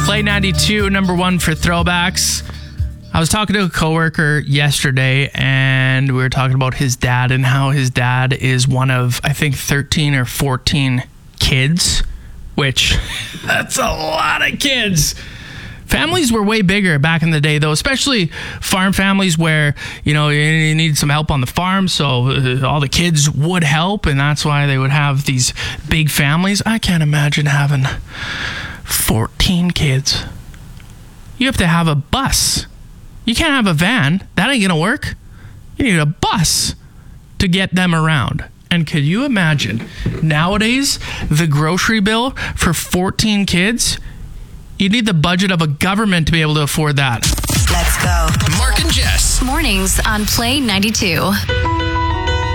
Play 92, number one for throwbacks. I was talking to a coworker yesterday, and we were talking about his dad and how his dad is one of, I think, 13 or 14 kids, which that's a lot of kids. Families were way bigger back in the day, though, especially farm families where, you need some help on the farm, so all the kids would help, and that's why they would have these big families. I can't imagine having 14 kids. You have to have a bus. You can't have a van. That ain't gonna work. You need a bus to get them around. And could you imagine, nowadays, the grocery bill for 14 kids? You need the budget of a government to be able to afford that. Let's go. Mark and Jess. Mornings on Play 92.